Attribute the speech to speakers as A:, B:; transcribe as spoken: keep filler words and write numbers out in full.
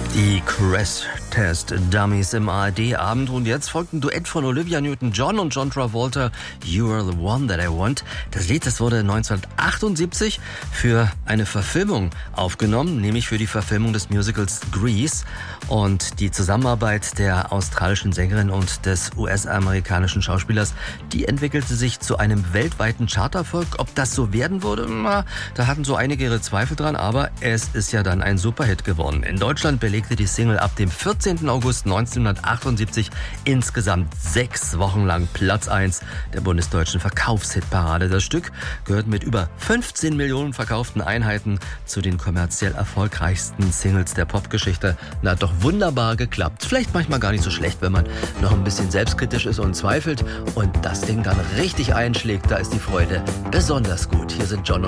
A: Die Crash Test Dummies im A R D-Abend. Und jetzt folgt ein Duett von Olivia Newton-John und John Travolta, You Are the One That I Want. Das Lied, das wurde neunzehnhundertachtundsiebzig für eine Verfilmung aufgenommen, nämlich für die Verfilmung des Musicals Grease. Und die Zusammenarbeit der australischen Sängerin und des U S-amerikanischen Schauspielers, die entwickelte sich zu einem weltweiten Charterfolg. Ob das so werden würde, na, da hatten so einige ihre Zweifel dran, aber es ist ja dann ein Superhit geworden. In Deutschland belegte die Single ab dem vierzehnten August neunzehnhundertachtundsiebzig insgesamt sechs Wochen lang Platz eins der bundesdeutschen Verkaufshitparade. Das Stück gehört mit über fünfzehn Millionen verkauften Einheiten zu den kommerziell erfolgreichsten Singles der Popgeschichte. Na, doch wunderbar geklappt. Vielleicht manchmal gar nicht so schlecht, wenn man noch ein bisschen selbstkritisch ist und zweifelt und das Ding dann richtig einschlägt. Da ist die Freude besonders gut. Hier sind John und